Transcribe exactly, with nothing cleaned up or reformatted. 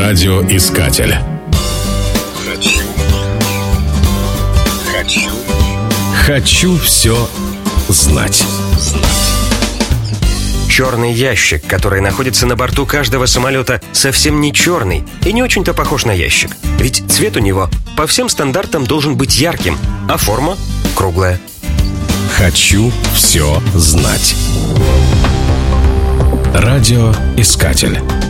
Радиоискатель. Хочу. Хочу. Хочу все знать. Черный ящик, который находится на борту каждого самолета, совсем не черный и не очень-то похож на ящик. Ведь цвет у него по всем стандартам должен быть ярким, а форма круглая. Хочу все знать. Радиоискатель.